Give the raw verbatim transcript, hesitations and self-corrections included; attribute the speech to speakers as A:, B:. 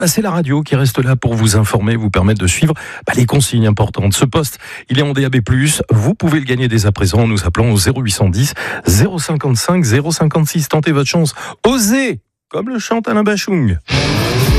A: Bah, c'est la radio qui reste là pour vous informer, vous permettre de suivre bah, les consignes importantes. Ce poste, il est en D A B plus, vous pouvez le gagner dès à présent en nous appelant au zéro huit cent dix zéro cinquante-cinq zéro cinquante-six. Tentez votre chance, osez, comme le chante Alain Bachung.